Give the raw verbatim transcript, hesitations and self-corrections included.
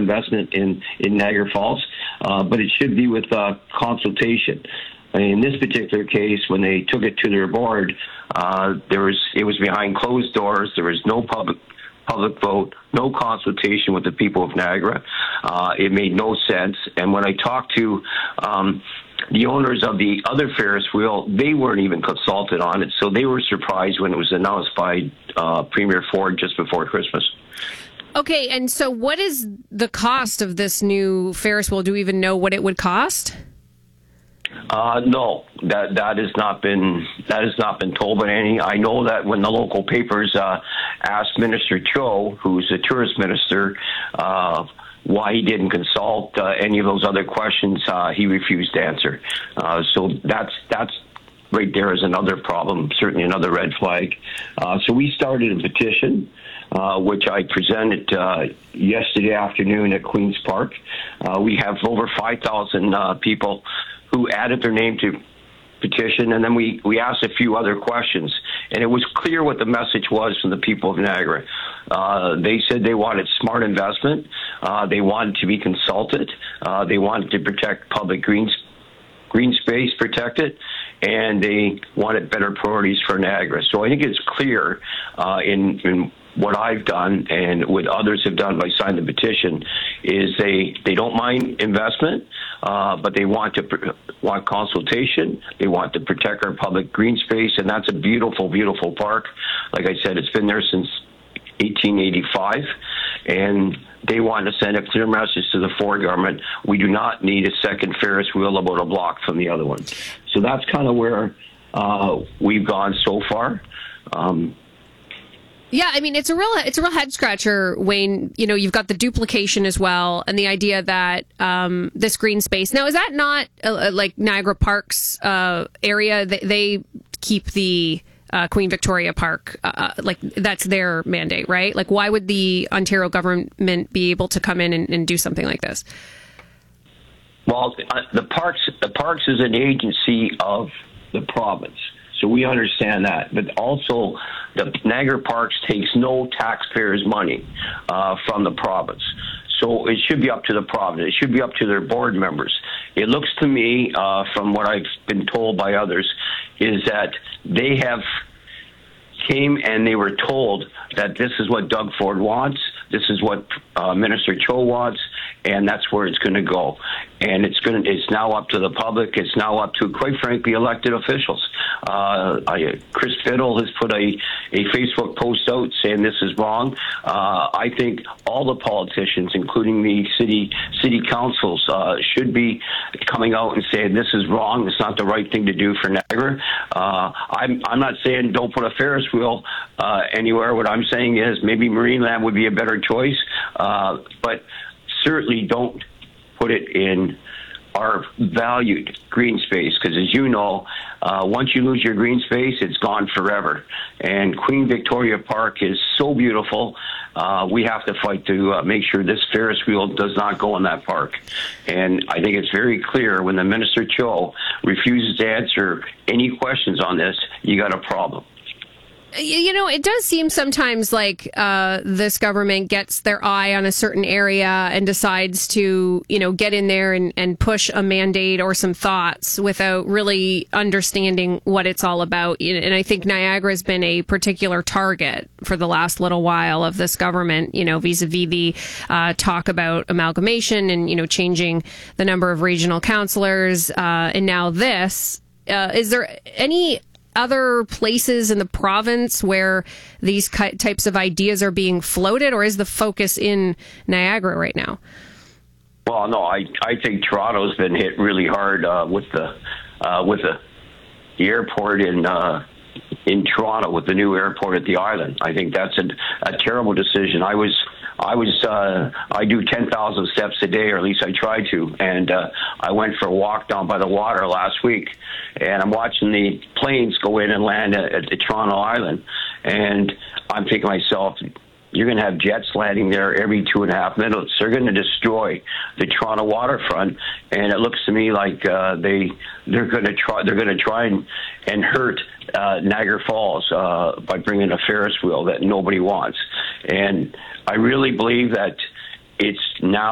investment in, in Niagara Falls, uh, but it should be with uh, consultation. In this particular case, when they took it to their board, uh, there was it was behind closed doors. There was no public public vote, no consultation with the people of Niagara. Uh, it made no sense. And when I talked to um, the owners of the other Ferris wheel, they weren't even consulted on it, so they were surprised when it was announced by uh, Premier Ford just before Christmas. Okay, and so what is the cost of this new Ferris wheel? Do we even know what it would cost? Uh, no, that that has not been that has not been told by any. I know that when the local papers uh, asked Minister Cho, who's a tourist minister, uh, why he didn't consult uh, any of those other questions, uh, he refused to answer. Uh, so that's that's right there is another problem, certainly another red flag. Uh, so we started a petition, uh, which I presented uh, yesterday afternoon at Queen's Park. Uh, we have over five thousand uh, people who added their name to petition, and then we, we asked a few other questions. And it was clear what the message was from the people of Niagara. Uh, they said they wanted smart investment. Uh, they wanted to be consulted. Uh, they wanted to protect public green, green space, protect it, and they wanted better priorities for Niagara. So I think it's clear uh, in, in what I've done and what others have done by signing the petition is they, they don't mind investment, uh, but they want to pr- want consultation. They want to protect our public green space, and that's a beautiful, beautiful park. Like I said, it's been there since eighteen eighty-five, and they want to send a clear message to the Ford government. We do not need a second Ferris wheel about a block from the other one. So that's kind of where uh, we've gone so far. Um, Yeah, I mean, it's a real it's a real head scratcher, Wayne. You know, you've got the duplication as well, and the idea that um, this green space. Now, is that not uh, like Niagara Park's uh, area? They, they keep the uh, Queen Victoria Park, uh, like that's their mandate, right? Like, why would the Ontario government be able to come in and, and do something like this? Well, the parks the parks is an agency of the province. So we understand that, but also the Niagara Parks takes no taxpayers' money uh, from the province. So it should be up to the province. It should be up to their board members. It looks to me, uh, from what I've been told by others, is that they have came and they were told that this is what Doug Ford wants, this is what uh, Minister Cho wants, and that's where it's going to go. And it's going to, it's now up to the public. It's now up to, quite frankly, elected officials. Uh, I, Chris Fiddle has put a, a Facebook post out saying this is wrong. Uh, I think all the politicians, including the city city councils, uh, should be coming out and saying this is wrong. It's not the right thing to do for Niagara. Uh, I'm, I'm not saying don't put a Ferris wheel uh, anywhere. What I'm saying is maybe Marineland would be a better choice, uh, but certainly don't put it in our valued green space, because as you know, uh, once you lose your green space, it's gone forever. And Queen Victoria Park is so beautiful. Uh, we have to fight to uh, make sure this Ferris wheel does not go in that park. And I think it's very clear when the Minister Cho refuses to answer any questions on this, you got a problem. You know, it does seem sometimes like uh, this government gets their eye on a certain area and decides to, you know, get in there and, and push a mandate or some thoughts without really understanding what it's all about. And I think Niagara has been a particular target for the last little while of this government, you know, vis-a-vis the uh, talk about amalgamation and, you know, changing the number of regional councillors. Uh, and now this. Uh, is there any other places in the province where these types of ideas are being floated, or is the focus in Niagara right now? Well, no, I I think Toronto's been hit really hard uh, with the uh, with the, the airport in uh, in Toronto, with the new airport at the island. I think that's a, a terrible decision. I was. I was, uh, I do ten thousand steps a day, or at least I try to, and uh, I went for a walk down by the water last week, and I'm watching the planes go in and land at, at the Toronto Island, and I'm thinking to myself, you're going to have jets landing there every two and a half minutes. They're going to destroy the Toronto waterfront, and it looks to me like uh, they they're going to try they're going to try and and hurt uh, Niagara Falls uh, by bringing a Ferris wheel that nobody wants. And I really believe that it's now